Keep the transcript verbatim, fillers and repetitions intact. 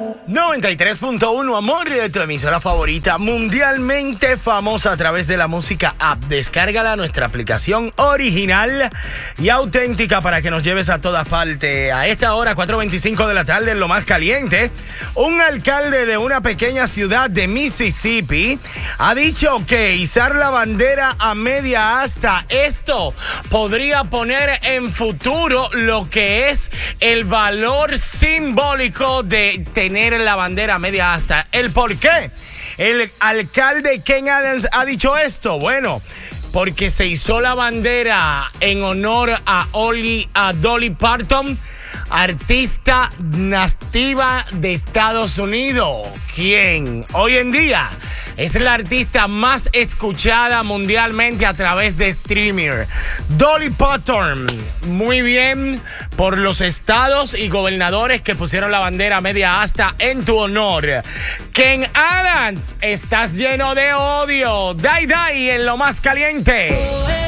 noventa y tres punto uno, amor, tu emisora favorita, mundialmente famosa a través de la música app. Descárgala, nuestra aplicación original y auténtica para que nos lleves a todas partes. A esta hora, cuatro veinticinco de la tarde, en lo más caliente, un alcalde de una pequeña ciudad de Mississippi ha dicho que izar la bandera a media asta, esto podría poner en futuro lo que es el valor simbólico de tener la bandera media asta. ¿El por qué? El alcalde Ken Adams ha dicho esto. Bueno, porque se izó la bandera en honor a, Oli, a Dolly Parton, artista nativa de Estados Unidos, quien hoy en día es la artista más escuchada mundialmente a través de streaming. Dolly Parton, muy bien por los estados y gobernadores que pusieron la bandera media asta en tu honor. Ken Adams, estás lleno de odio. Dai Dai en lo más caliente.